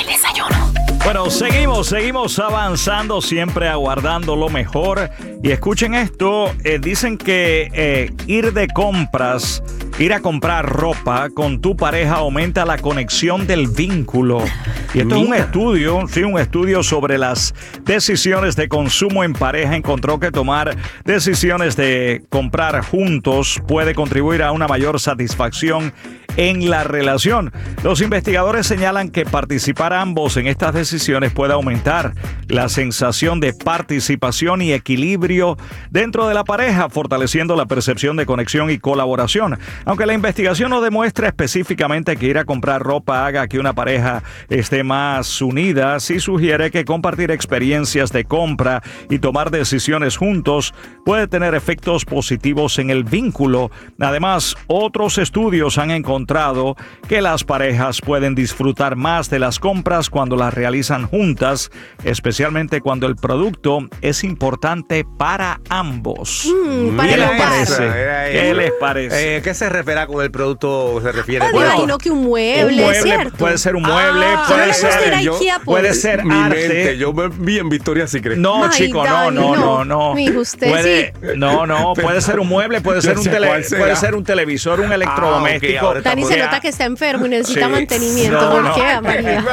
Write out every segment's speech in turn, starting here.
el desayuno. Bueno, seguimos avanzando, siempre aguardando lo mejor. Y escuchen esto, dicen que ir a comprar ropa con tu pareja aumenta la conexión del vínculo. Y esto es un estudio sobre las decisiones de consumo en pareja. Encontró que tomar decisiones de comprar juntos puede contribuir a una mayor satisfacción en la relación. Los investigadores señalan que participar ambos en estas decisiones puede aumentar la sensación de participación y equilibrio dentro de la pareja, fortaleciendo la percepción de conexión y colaboración. Aunque la investigación no demuestra específicamente que ir a comprar ropa haga que una pareja esté más unida, sí sugiere que compartir experiencias de compra y tomar decisiones juntos puede tener efectos positivos en el vínculo. Además, otros estudios han encontrado que las parejas pueden disfrutar más de las compras cuando las realizan juntas, especialmente cuando el producto es importante para ambos. ¿Qué les parece? ¿Qué les parece? ¿Qué se refiere con el producto? ¿Se refiere? Me imagino que un mueble, ¿cierto? Puede ser un mueble, puede ser arte. Mente, yo me vi en Victoria's Secret. No, chico, no. Mi usted puede ser un mueble, puede ser un televisor, un electrodoméstico. Dani se nota que está enfermo y necesita mantenimiento. ¿Por qué, María?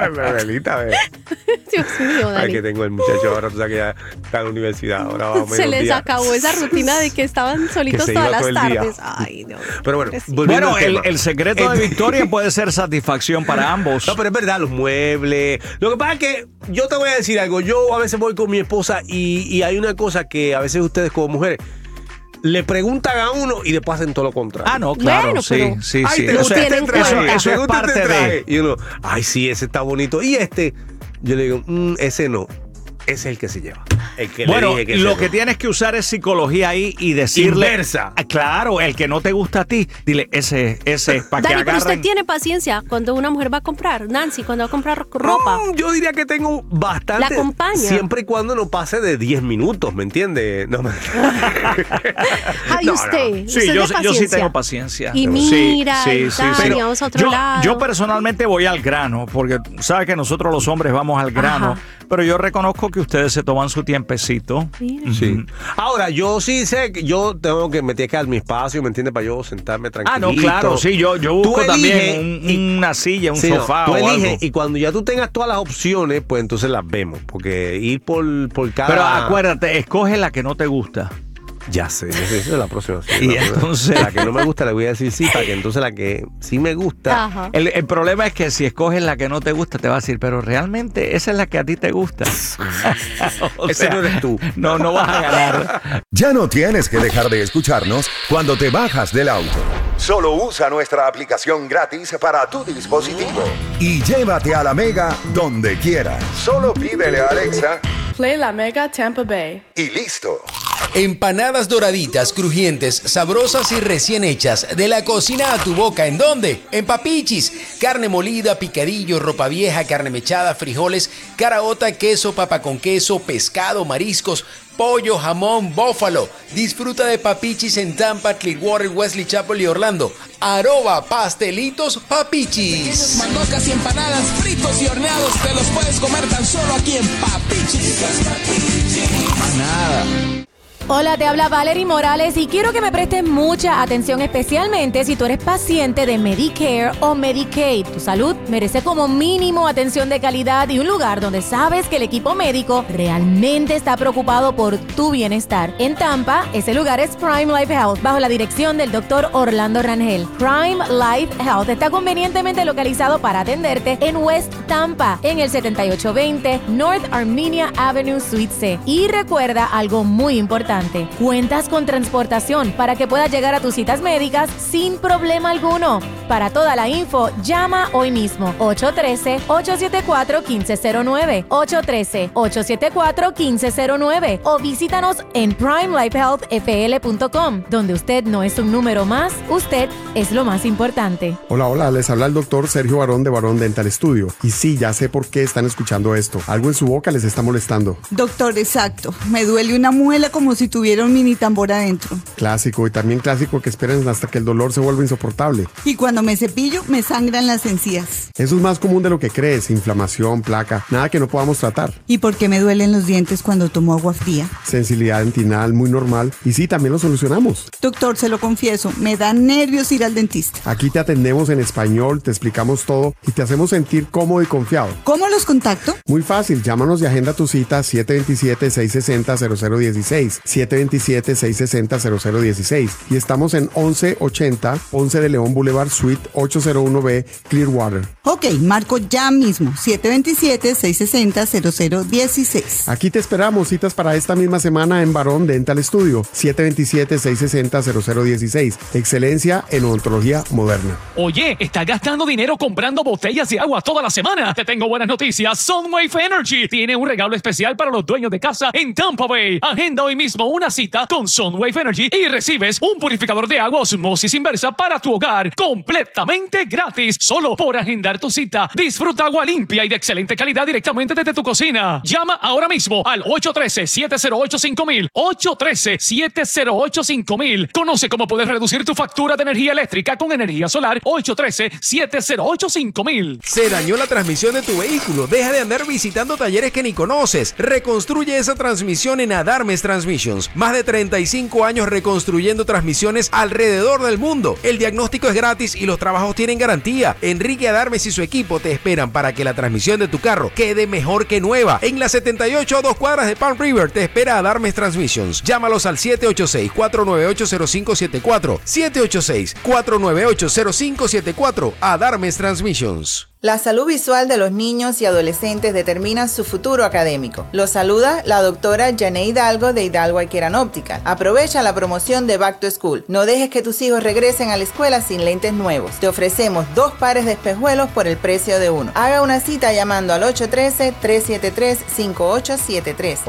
Dios mío, Dani. Ay, que tengo el muchacho ahora, tú sabes que ya está en la universidad. Ahora vamos se les acabó esa rutina de que estaban solitos todas las tardes. Ay, no. Pero bueno, el secreto de Victoria puede ser satisfacción para ambos. No, pero es verdad, los muebles. Lo que pasa es que yo te voy a decir algo. Yo a veces voy con mi esposa y hay una cosa que a veces ustedes como mujeres le preguntan a uno y después hacen todo lo contrario. Ah, no, claro, bueno, sí. Ay, Eso es parte de... Y uno, ay, sí, ese está bonito. Y yo le digo, ese no. Ese es el que se lleva. El que bueno, le dije que lo que tienes que usar es psicología ahí y decirle... Inversa. Claro, el que no te gusta a ti, dile, ese es para que Dani, agarren... pero usted tiene paciencia cuando una mujer va a comprar. Nancy, cuando va a comprar ropa. Yo diría que tengo bastante. La acompaña. Siempre y cuando no pase de 10 minutos, ¿me entiende? No. Ay, usted. Sí, yo sí tengo paciencia. Y mira, sí. Pero vamos a otro lado. Yo personalmente voy al grano, porque sabes que nosotros los hombres vamos al grano. Ajá. Pero yo reconozco que ustedes se toman su tiempecito. Sí. Ahora, yo sí sé que yo tengo que meter que dar mi espacio, ¿me entiendes? Para yo sentarme tranquilito. Ah, no, claro, sí. Yo busco también una silla, un sofá tú o eliges, algo. Y cuando ya tú tengas todas las opciones, pues entonces las vemos. Porque ir por cada... Pero acuérdate, escoge la que no te gusta. Ya sé, esa es la próxima. Y entonces... La que no me gusta le voy a decir sí, para que entonces la que sí me gusta... El problema es que si escoges la que no te gusta, te va a decir, pero realmente esa es la que a ti te gusta. Ese no eres tú. No vas a ganar. Ya no tienes que dejar de escucharnos cuando te bajas del auto. Solo usa nuestra aplicación gratis para tu dispositivo. Y llévate a la Mega donde quieras. Solo pídele a Alexa... Play La Mega Tampa Bay. Y listo. Empanadas doraditas, crujientes, sabrosas y recién hechas. De la cocina a tu boca. ¿En dónde? En Papichis. Carne molida, picadillo, ropa vieja, carne mechada, frijoles, caraota, queso, papa con queso, pescado, mariscos, pollo, jamón, bófalo. Disfruta de Papichis en Tampa, Clearwater, Wesley Chapel y Orlando. @ Pastelitos Papichis. Mandocas y empanadas, fritos y horneados, te los puedes comer tan solo aquí en Papichis. Nada. Hola, te habla Valerie Morales y quiero que me prestes mucha atención, especialmente si tú eres paciente de Medicare o Medicaid. Tu salud merece como mínimo atención de calidad y un lugar donde sabes que el equipo médico realmente está preocupado por tu bienestar. En Tampa, ese lugar es Prime Life Health, bajo la dirección del Dr. Orlando Rangel. Prime Life Health está convenientemente localizado para atenderte en West Tampa, en el 7820 North Armenia Avenue, Suite C. Y recuerda algo muy importante. Cuentas con transportación para que puedas llegar a tus citas médicas sin problema alguno. Para toda la info, llama hoy mismo 813-874-1509, 813-874-1509 o visítanos en primelifehealthfl.com, donde usted no es un número más, usted es lo más importante. Hola, les habla el doctor Sergio Barón de Barón Dental Studio. Y sí, ya sé por qué están escuchando esto. Algo en su boca les está molestando. Doctor, exacto. Me duele una muela como si tuviera un mini tambor adentro. Clásico, y también clásico que esperen hasta que el dolor se vuelva insoportable. Y cuando me cepillo, me sangran las encías. Eso es más común de lo que crees, inflamación, placa, nada que no podamos tratar. ¿Y por qué me duelen los dientes cuando tomo agua fría? Sensibilidad dentinal muy normal, y sí, también lo solucionamos. Doctor, se lo confieso, me dan nervios ir al dentista. Aquí te atendemos en español, te explicamos todo y te hacemos sentir cómodo y confiado. ¿Cómo los contacto? Muy fácil, llámanos y agenda tu cita 727-660-0016, 727-660-0016, y estamos en 1180 Ponce de León Boulevard, Suite 801B, Clearwater. Ok, marco ya mismo, 727-660-0016. Aquí te esperamos, citas para esta misma semana en Barón Dental Studio, 727-660-0016. Excelencia en odontología moderna. Oye, ¿estás gastando dinero comprando botellas de agua toda la semana? Te tengo buenas noticias. Sunwave Energy tiene un regalo especial para los dueños de casa en Tampa Bay. Agenda hoy mismo una cita con Sunwave Energy y recibes un purificador de agua osmosis inversa para tu hogar completamente gratis. Solo por agendar tu cita. Disfruta agua limpia y de excelente calidad directamente desde tu cocina. Llama ahora mismo al 813-708-5000. 813-708-5000. Conoce cómo puedes reducir tu factura de energía eléctrica con energía solar. 813-708-5000. Se dañó la transmisión de tu vehículo. Deja de andar visitando talleres que ni conoces. Reconstruye esa transmisión en Adarmes Transmissions. Más de 35 años reconstruyendo transmisiones alrededor del mundo. El diagnóstico es gratis y los trabajos tienen garantía. Enrique Adarmes y su equipo te esperan para que la transmisión de tu carro quede mejor que nueva. En la 78 a 2 cuadras de Palm River te espera Adarmes Transmissions. Llámalos al 786-498-0574. 786-498-0574. Adarmes Transmissions. La salud visual de los niños y adolescentes determina su futuro académico. Los saluda la doctora Jané Hidalgo de Hidalgo Eye Care and Optical. Aprovecha la promoción de Back to School. No dejes que tus hijos regresen a la escuela sin lentes nuevos. Te ofrecemos 2 pares de espejuelos por el precio de uno. Haga una cita llamando al 813-373-5873.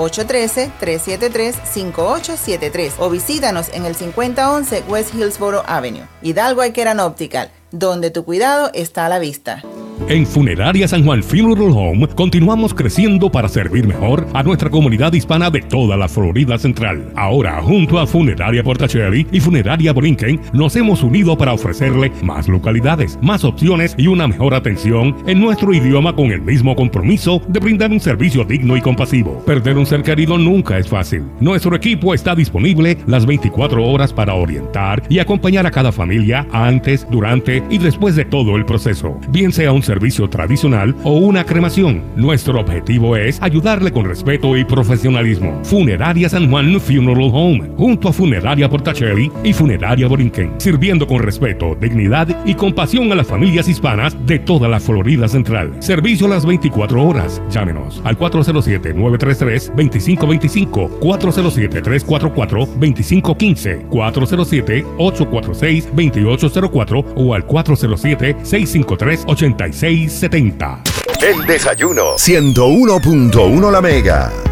813-373-5873. O visítanos en el 5011 West Hillsboro Avenue. Hidalgo Eye Care and Optical, donde tu cuidado está a la vista. En Funeraria San Juan Funeral Home continuamos creciendo para servir mejor a nuestra comunidad hispana de toda la Florida Central. Ahora, junto a Funeraria Portacelli y Funeraria Borinquen, nos hemos unido para ofrecerle más localidades, más opciones y una mejor atención en nuestro idioma, con el mismo compromiso de brindar un servicio digno y compasivo. Perder un ser querido nunca es fácil. Nuestro equipo está disponible las 24 horas para orientar y acompañar a cada familia antes, durante y después de todo el proceso, bien sea un servicio tradicional o una cremación. Nuestro objetivo es ayudarle con respeto y profesionalismo. Funeraria San Juan Funeral Home, junto a Funeraria Portacelli y Funeraria Borinquen, sirviendo con respeto, dignidad y compasión a las familias hispanas de toda la Florida Central. Servicio a las 24 horas. Llámenos al 407-933-2525, 407-344-2515, 407-846-2804 o al 407-653-8670. El desayuno 101.1 La Mega.